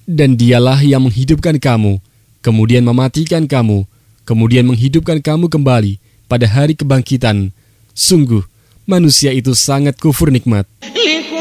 Dan dialah yang menghidupkan kamu, kemudian mematikan kamu, kemudian menghidupkan kamu kembali pada hari kebangkitan. Sungguh, manusia itu sangat kufur nikmat.